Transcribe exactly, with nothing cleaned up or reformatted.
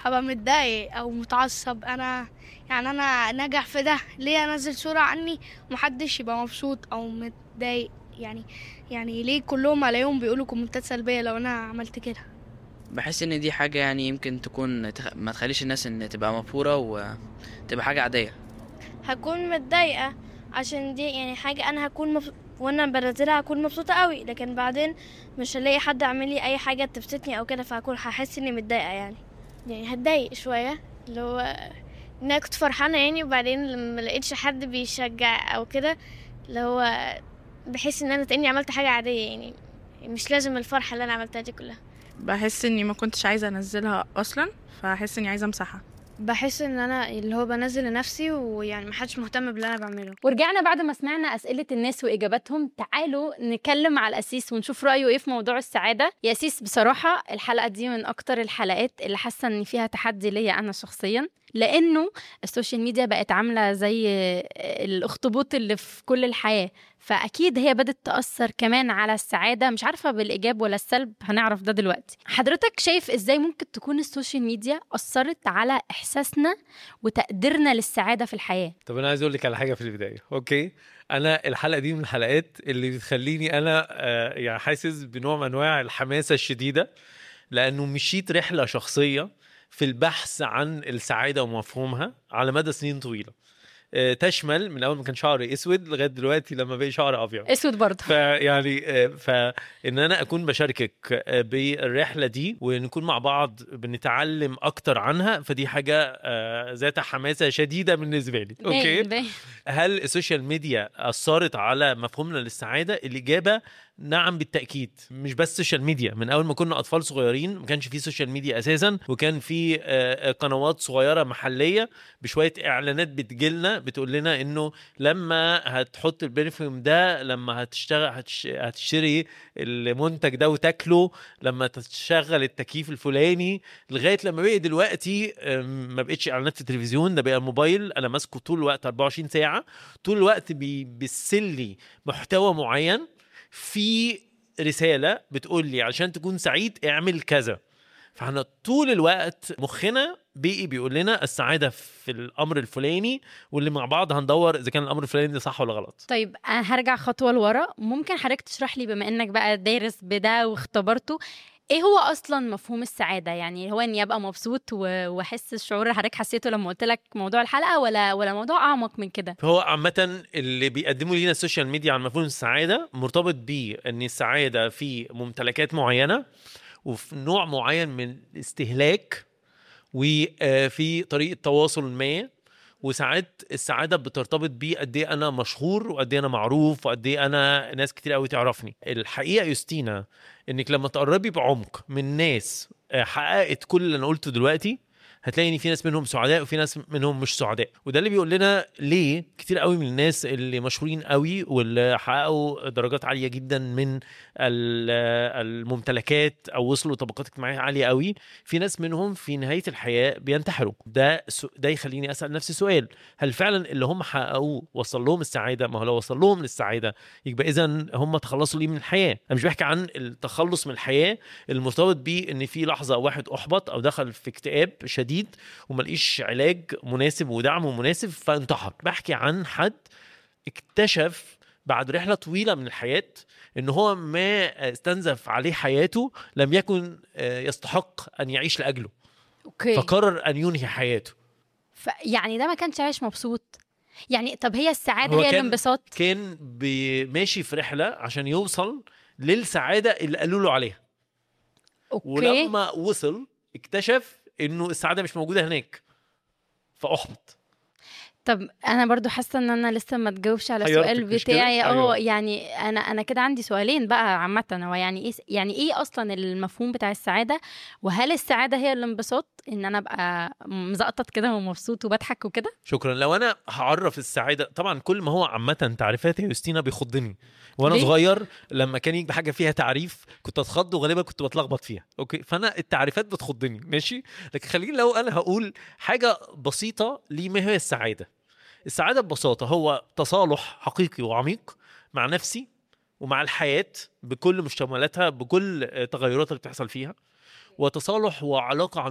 هبقى متضايق او متعصب. انا يعني انا ناجح في ده، ليه انزل صورة عني ومحدش يبقى مبسوط او متضايق؟ يعني يعني ليه كلهم عليهم بيقولوا كومنتات سلبية لو انا عملت كده؟ بحس ان دي حاجة يعني يمكن تكون تخ... ما تخليش الناس ان تبقى مبهورة وتبقى حاجة عادية. هكون متضايقة عشان دي يعني حاجة انا هكون مف... وانا بنزلها هكون مبسوطة قوي، لكن بعدين مش هلاقي حد عامل لي اي حاجة تبسطني او كده، فهكون هحس اني متضايقة يعني. يعني هتضايق شوية لو ان انا كنت فرحانة يعني، وبعدين لما لقيتش حد بيشجع او كده اللي هو بحس ان انا تاني عملت حاجة عادية يعني، مش لازم الفرحة اللي انا عملتها دي كلها. بحس اني ما كنتش عايزة انزلها اصلا، فحس اني عايزة امسحها. بحس ان انا اللي هو بنزل لنفسي ويعني محدش مهتم باللي انا بعمله. ورجعنا بعد ما سمعنا أسئلة الناس وإجاباتهم. تعالوا نتكلم على الأسيس ونشوف رأيه إيه في موضوع السعادة. يا أسيس، بصراحة الحلقة دي من أكتر الحلقات اللي حاسة إن فيها تحدي ليا أنا شخصيا، لأنه السوشيال ميديا بقت عاملة زي الأخطبوط اللي في كل الحياة، فأكيد هي بدأت تأثر كمان على السعادة، مش عارفة بالإيجاب ولا السلب، هنعرف ده دلوقتي. حضرتك شايف إزاي ممكن تكون السوشيال ميديا أثرت على إحساسنا وتقديرنا للسعادة في الحياة؟ طب انا عايز اقول لك على حاجه في البدايه. اوكي، انا الحلقه دي من الحلقات اللي بتخليني انا آه يعني حاسس بنوع من انواع الحماسه الشديده، لانه مشيت رحله شخصيه في البحث عن السعاده ومفهومها على مدى سنين طويله، تشمل من اول ما كان شعري اسود لغايه دلوقتي لما بقى شعري ابيض اسود برضه. فيعني فان انا اكون بشاركك بالرحله دي ونكون مع بعض بنتعلم اكتر عنها، فدي حاجه ذات حماسه شديده بالنسبه لي. اوكي، باين. هل السوشيال ميديا اثرت على مفهومنا للسعاده؟ الاجابه نعم بالتأكيد. مش بس سوشيال ميديا، من أول ما كنا أطفال صغيرين ما كانش فيه سوشيال ميديا أساسا، وكان فيه قنوات صغيرة محلية بشوية إعلانات بتجيلنا بتقول لنا إنه لما هتحط البرفيوم ده، لما هتشتغل هتش... هتشتري المنتج ده وتاكله، لما تشغل التكييف الفلاني، لغاية لما بقى دلوقتي ما بقتش إعلانات في التلفزيون، ده بقى الموبايل أنا ماسكه طول الوقت أربعة وعشرين ساعة، طول الوقت بيسلي محتوى معين، في رسالة بتقول لي عشان تكون سعيد اعمل كذا. فاحنا طول الوقت مخنا بيقي بيقول لنا السعادة في الأمر الفلاني، واللي مع بعض هندور إذا كان الأمر الفلاني ده صح ولا غلط. طيب أنا هرجع خطوة لورا، ممكن حضرتك تشرح لي بما إنك بقى دارس بده واختبرته، ايه هو اصلا مفهوم السعاده؟ يعني هو اني ابقى مبسوط واحس الشعور اللي حضرتك حسيته لما قلت لك موضوع الحلقه، ولا ولا موضوع اعمق من كده؟ هو عامه اللي بيقدموا لنا السوشيال ميديا عن مفهوم السعاده مرتبط بيه ان السعاده في ممتلكات معينه وفي نوع معين من الاستهلاك وفي طريقه تواصل ما، وساعات السعاده بترتبط بيه قد ايه انا مشهور وقد ايه انا معروف وقد ايه انا ناس كتير قوي تعرفني. الحقيقه يوستينا انك لما تقربي بعمق من ناس حققت كل اللي انا قلته دلوقتي، هتلاقي ان في ناس منهم سعداء وفي ناس منهم مش سعداء. وده اللي بيقول لنا ليه كتير قوي من الناس اللي مشهورين قوي واللي حققوا درجات عاليه جدا من الممتلكات او وصلوا طبقات اجتماعيه عاليه قوي، في ناس منهم في نهايه الحياه بينتحروا. ده ده يخليني اسال نفسي سؤال، هل فعلا اللي هم حققوه وصل لهم السعاده؟ ما هو لو وصل لهم للسعاده يبقى اذا هم تخلصوا ليه من الحياه. انا مش بحكي عن التخلص من الحياه المرتبط بيه ان في لحظه واحد احبط او دخل في اكتئاب شديد وملقيش علاج مناسب ودعم مناسب فانتحر. بحكي عن حد اكتشف بعد رحلة طويلة من الحياة إن هو ما استنزف عليه حياته لم يكن يستحق أن يعيش لأجله. أوكي. فقرر أن ينهي حياته. ف... يعني ده ما كانش عايش مبسوط يعني؟ طب هي السعادة هي الانبساط؟ كان ماشي في رحلة عشان يوصل للسعادة اللي قالوا له عليها. أوكي. ولما وصل اكتشف إنه السعادة مش موجودة هناك فأحبط. طب انا برضو حاسه ان انا لسه ما تجاوبش على السؤال بتاعي. اه أيوة. يعني انا انا كده عندي سؤالين بقى عامه. هو يعني ايه يعني ايه اصلا المفهوم بتاع السعاده؟ وهل السعاده هي الانبساط، ان انا ابقى مزقطط كده ومبسوط وبضحك وكده؟ شكرا. لو انا هعرف السعاده، طبعا كل ما هو عامه تعريفات يا يوستينا بيخضني، وانا ليه؟ صغير لما كان يجي حاجه فيها تعريف كنت اتخض وغالبا كنت بتلخبط فيها. اوكي، فانا التعريفات بتخضني ماشي، لكن خليني لو انا هقول حاجه بسيطه ليه ما هي السعاده. السعادة ببساطة هو تصالح حقيقي وعميق مع نفسي ومع الحياة بكل مشتملاتها بكل تغيرات اللي بتحصل فيها، وتصالح وعلاقة